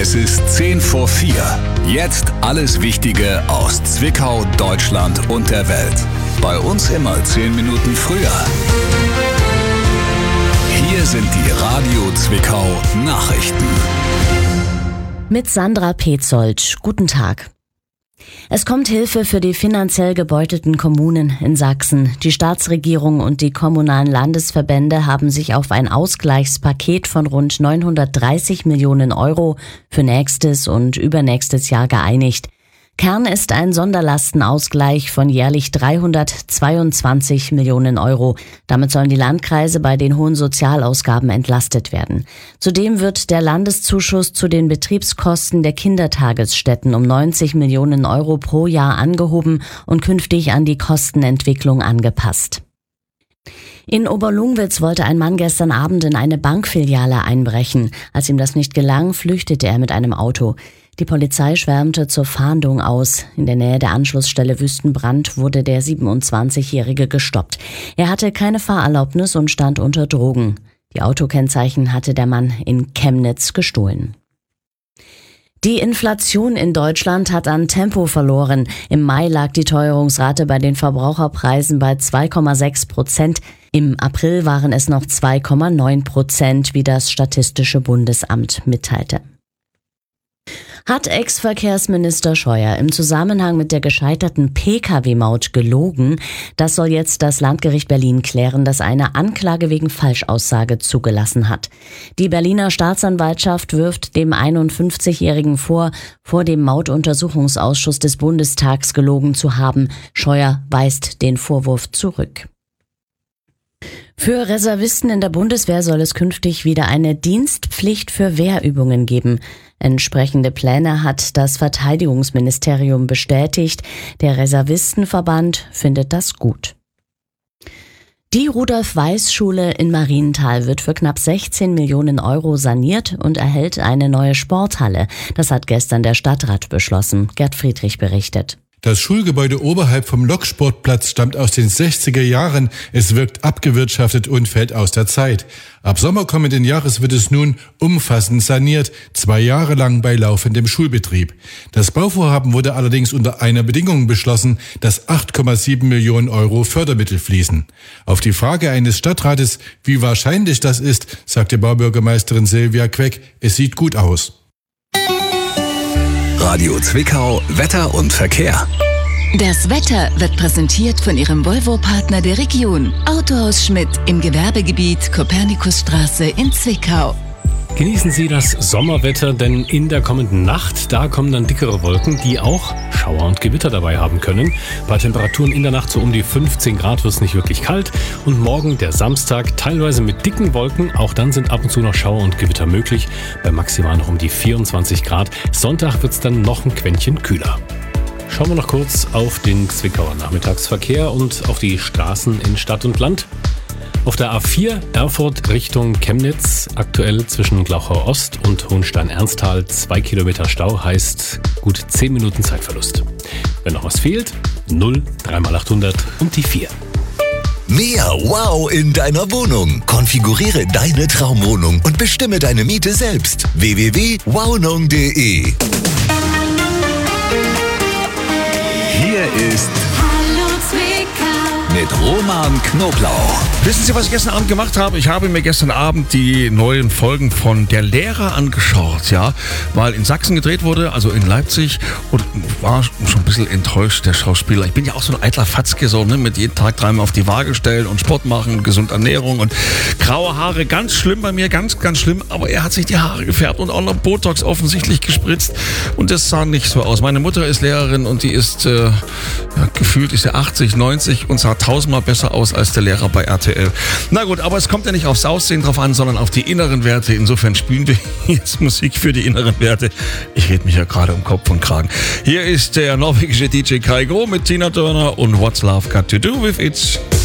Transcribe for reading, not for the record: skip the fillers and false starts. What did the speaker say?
Es ist 10 vor 4. Jetzt alles Wichtige aus Zwickau, Deutschland und der Welt. Bei uns immer 10 Minuten früher. Hier sind die Radio Zwickau Nachrichten. Mit Sandra Petzold. Guten Tag. Es kommt Hilfe für die finanziell gebeutelten Kommunen in Sachsen. Die Staatsregierung und die kommunalen Landesverbände haben sich auf ein Ausgleichspaket von rund 930 Millionen Euro für nächstes und übernächstes Jahr geeinigt. Kern ist ein Sonderlastenausgleich von jährlich 322 Millionen Euro. Damit sollen die Landkreise bei den hohen Sozialausgaben entlastet werden. Zudem wird der Landeszuschuss zu den Betriebskosten der Kindertagesstätten um 90 Millionen Euro pro Jahr angehoben und künftig an die Kostenentwicklung angepasst. In Oberlungwitz wollte ein Mann gestern Abend in eine Bankfiliale einbrechen. Als ihm das nicht gelang, flüchtete er mit einem Auto. Die Polizei schwärmte zur Fahndung aus. In der Nähe der Anschlussstelle Wüstenbrand wurde der 27-Jährige gestoppt. Er hatte keine Fahrerlaubnis und stand unter Drogen. Die Autokennzeichen hatte der Mann in Chemnitz gestohlen. Die Inflation in Deutschland hat an Tempo verloren. Im Mai lag die Teuerungsrate bei den Verbraucherpreisen bei 2,6%. Im April waren es noch 2,9%, wie das Statistische Bundesamt mitteilte. Hat Ex-Verkehrsminister Scheuer im Zusammenhang mit der gescheiterten Pkw-Maut gelogen? Das soll jetzt das Landgericht Berlin klären, das eine Anklage wegen Falschaussage zugelassen hat. Die Berliner Staatsanwaltschaft wirft dem 51-Jährigen vor dem Mautuntersuchungsausschuss des Bundestags gelogen zu haben. Scheuer weist den Vorwurf zurück. Für Reservisten in der Bundeswehr soll es künftig wieder eine Dienstpflicht für Wehrübungen geben. Entsprechende Pläne hat das Verteidigungsministerium bestätigt. Der Reservistenverband findet das gut. Die Rudolf-Weiß-Schule in Marienthal wird für knapp 16 Millionen Euro saniert und erhält eine neue Sporthalle. Das hat gestern der Stadtrat beschlossen. Gerd Friedrich berichtet. Das Schulgebäude oberhalb vom Loksportplatz stammt aus den 60er Jahren. Es wirkt abgewirtschaftet und fällt aus der Zeit. Ab Sommer kommenden Jahres wird es nun umfassend saniert, 2 Jahre lang bei laufendem Schulbetrieb. Das Bauvorhaben wurde allerdings unter einer Bedingung beschlossen, dass 8,7 Millionen Euro Fördermittel fließen. Auf die Frage eines Stadtrates, wie wahrscheinlich das ist, sagte Baubürgermeisterin Silvia Queck, es sieht gut aus. Radio Zwickau, Wetter und Verkehr. Das Wetter wird präsentiert von Ihrem Volvo-Partner der Region. Autohaus Schmidt im Gewerbegebiet Kopernikusstraße in Zwickau. Genießen Sie das Sommerwetter, denn in der kommenden Nacht, da kommen dann dickere Wolken, die auch Schauer und Gewitter dabei haben können. Bei Temperaturen in der Nacht so um die 15 Grad wird es nicht wirklich kalt. Und morgen, der Samstag, teilweise mit dicken Wolken. Auch dann sind ab und zu noch Schauer und Gewitter möglich. Bei maximal noch um die 24 Grad. Sonntag wird es dann noch ein Quäntchen kühler. Schauen wir noch kurz auf den Zwickauer Nachmittagsverkehr und auf die Straßen in Stadt und Land. Auf der A4 Erfurt Richtung Chemnitz, aktuell zwischen Glauchau Ost und Hohenstein-Ernsthal 2 Kilometer Stau, heißt gut 10 Minuten Zeitverlust. Wenn noch was fehlt, 0 3x800 und die 4. Mehr Wow in deiner Wohnung. Konfiguriere deine Traumwohnung und bestimme deine Miete selbst. www.wownung.de. Hier ist mit Roman Knoblauch. Wissen Sie, was ich gestern Abend gemacht habe? Ich habe mir gestern Abend die neuen Folgen von Der Lehrer angeschaut, ja, weil in Sachsen gedreht wurde, also in Leipzig, und war schon ein bisschen enttäuscht, der Schauspieler. Ich bin ja auch so ein eitler Fatzke, so, ne, mit jeden Tag 3-mal auf die Waage stellen und Sport machen, gesunde Ernährung und graue Haare, ganz schlimm bei mir, ganz, ganz schlimm, aber er hat sich die Haare gefärbt und auch noch Botox offensichtlich gespritzt und das sah nicht so aus. Meine Mutter ist Lehrerin und die ist, gefühlt ist sie 80, 90 und sah 1000-mal besser aus als der Lehrer bei RTL. Na gut, aber es kommt ja nicht aufs Aussehen drauf an, sondern auf die inneren Werte. Insofern spielen wir jetzt Musik für die inneren Werte. Ich rede mich ja gerade um Kopf und Kragen. Hier ist der norwegische DJ Kygo mit Tina Turner und What's Love Got to Do with It.